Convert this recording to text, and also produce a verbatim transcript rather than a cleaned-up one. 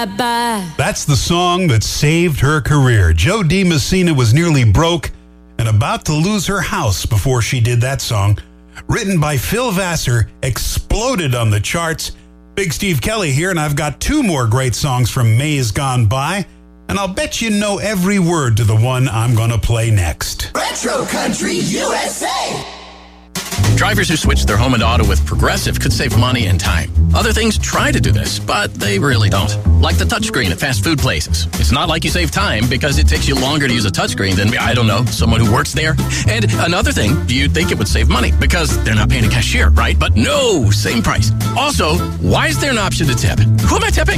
bye-bye. That's the song that saved her career. Jo Dee Messina was nearly broke and about to lose her house before she did that song. Written by Phil Vassar, exploded on the charts. Big Steve Kelly here, and I've got two more great songs from Mays Gone By, and I'll bet you know every word to the one I'm going to play next. Retro Country U S A. Drivers who switch their home and auto with Progressive could save money and time. Other things try to do this, but they really don't. Like the touchscreen at fast food places. It's not like you save time because it takes you longer to use a touchscreen than, I don't know, someone who works there. And another thing, you'd think it would save money because they're not paying a cashier, right? But no, same price. Also, why is there an option to tip? Who am I tipping?